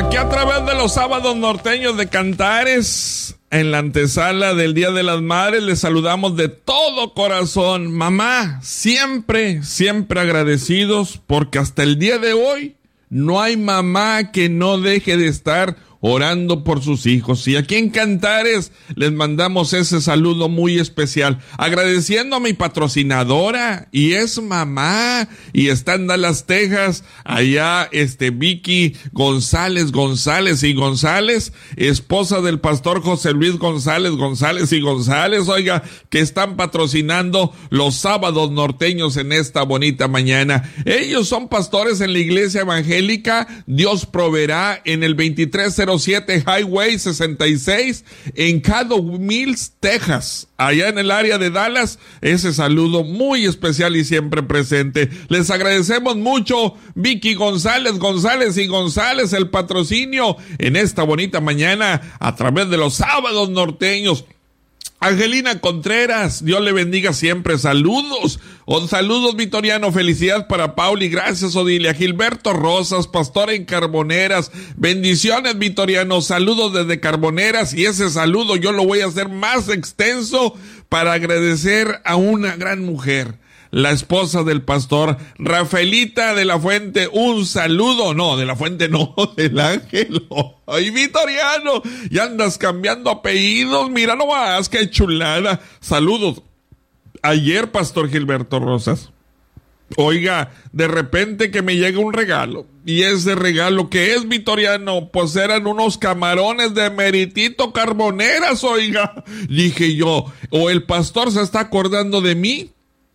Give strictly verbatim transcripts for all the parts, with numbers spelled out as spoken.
Aquí a través de los sábados norteños de Cantares, en la antesala del Día de las Madres, les saludamos de todo corazón. Mamá, siempre, siempre agradecidos, porque hasta el día de hoy no hay mamá que no deje de estar orando por sus hijos. Y aquí en Cantares les mandamos ese saludo muy especial, agradeciendo a mi patrocinadora, y es mamá, y está en Dallas, Texas, allá este Vicky González, González y González, esposa del pastor José Luis González, González y González, oiga, que están patrocinando los sábados norteños en esta bonita mañana. Ellos son pastores en la iglesia evangélica Dios Proveerá, en el veintitrés cero siete Highway sesenta y seis en Caddo Mills, Texas, allá en el área de Dallas. Ese saludo muy especial y siempre presente. Les agradecemos mucho, Vicky González, González y González, el patrocinio en esta bonita mañana a través de los sábados norteños. Angelina Contreras, Dios le bendiga siempre, saludos, oh, saludos Vitoriano, felicidad para Pauli, gracias Odilia. Gilberto Rosas, pastor en Carboneras, bendiciones Vitoriano, saludos desde Carboneras, y ese saludo yo lo voy a hacer más extenso para agradecer a una gran mujer, la esposa del pastor, Rafaelita de la Fuente, un saludo, no, de la Fuente no, del Ángel. Ay, Vitoriano, ya andas cambiando apellidos, mira nomás, qué chulada. Saludos. Ayer, pastor Gilberto Rosas, oiga, de repente que me llega un regalo, y ese regalo, ¿qué es, Vitoriano? Pues eran unos camarones de Meritito Carboneras, oiga. Dije yo, o el pastor se está acordando de mí,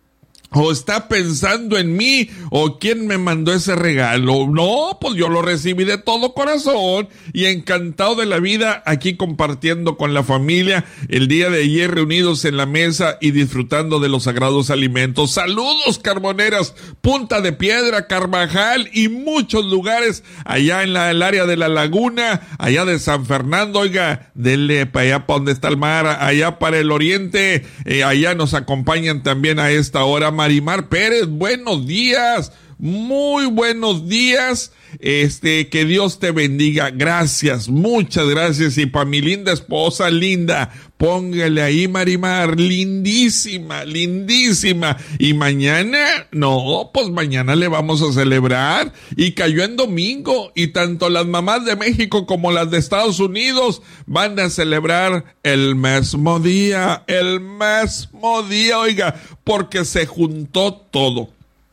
o está pensando en mí, o quién me mandó ese regalo. No, pues yo lo recibí de todo corazón y encantado de la vida aquí compartiendo con la familia el día de ayer, reunidos en la mesa y disfrutando de los sagrados alimentos. Saludos Carboneras, Punta de Piedra, Carvajal y muchos lugares allá en la, el área de la Laguna, allá de San Fernando. Oiga, denle para allá para donde está el mar, allá para el oriente, eh, allá nos acompañan también a esta hora Marimar Pérez, buenos días, muy buenos días, este, que Dios te bendiga, gracias, muchas gracias, y para mi linda esposa, linda, póngale ahí Marimar, lindísima, lindísima, y mañana, no, pues mañana le vamos a celebrar, y cayó en domingo, y tanto las mamás de México como las de Estados Unidos van a celebrar el mismo día, el mismo día, oiga, porque se juntó todo.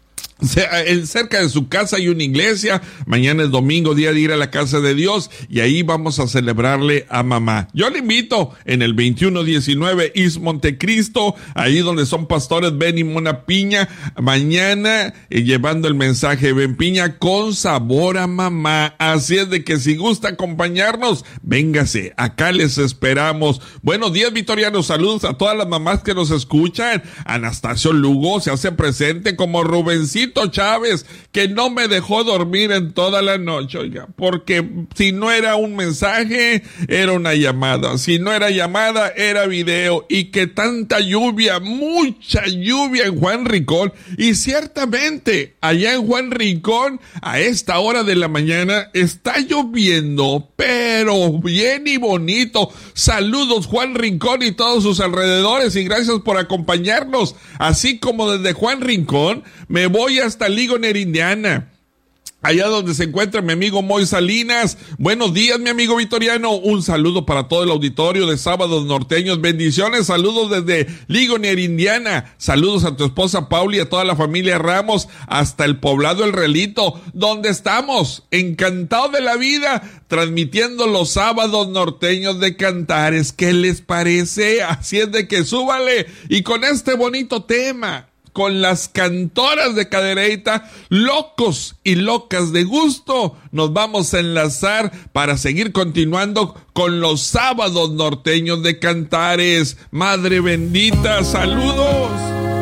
O sea, en cerca de su casa hay una iglesia, mañana es domingo, día de ir a la casa de Dios, y ahí vamos a celebrarle a mamá. Yo le invito en el veintiuno diecinueve East Montecristo, ahí donde son pastores Ben y Mona Piña, mañana eh, llevando el mensaje Ben Piña con sabor a mamá. Así es de que si gusta acompañarnos, véngase, acá les esperamos. Buenos días, Vitoriano, saludos a todas las mamás que nos escuchan. Anastasio Lugo se hace presente, como Rubencito Chávez, que no me dejó dormir en toda la noche, oiga, porque si no era un mensaje, era una llamada, si no era llamada, era video, y que tanta lluvia, mucha lluvia en Juan Rincón, y ciertamente, allá en Juan Rincón, a esta hora de la mañana, está lloviendo, pero bien y bonito. Saludos Juan Rincón y todos sus alrededores, y gracias por acompañarnos, así como desde Juan Rincón, me voy hasta Ligonier, Indiana, allá donde se encuentra mi amigo Moy Salinas. Buenos días, mi amigo Vitoriano, un saludo para todo el auditorio de Sábados Norteños, bendiciones, saludos desde Ligonier, Indiana, saludos a tu esposa Pauli y a toda la familia Ramos, hasta el poblado El Relito, donde estamos, encantados de la vida, transmitiendo los Sábados Norteños de Cantares. ¿Qué les parece? Así es de que súbale, y con este bonito tema, con las cantoras de Cadereyta, locos y locas de gusto, nos vamos a enlazar para seguir continuando con los Sábados Norteños de Cantares. Madre bendita, saludos.